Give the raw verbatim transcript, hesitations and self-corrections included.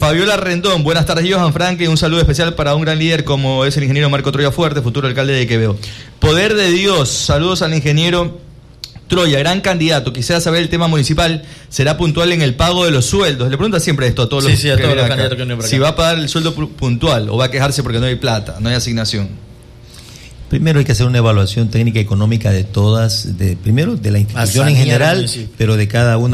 Fabiola Rendón, buenas tardes, Johan Frank, un saludo especial para un gran líder como es el ingeniero Marco Troya Fuerte, futuro alcalde de Quevedo. Poder de Dios, saludos al ingeniero Troya, gran candidato. Quisiera saber el tema municipal, ¿será puntual en el pago de los sueldos? Le pregunta siempre esto a todos sí, los, sí, a todos los candidatos que vienen por acá. Si va a pagar el sueldo puntual o va a quejarse porque no hay plata, no hay asignación. Primero hay que hacer una evaluación técnica y económica de todas, de primero de la institución en general, pero de cada una.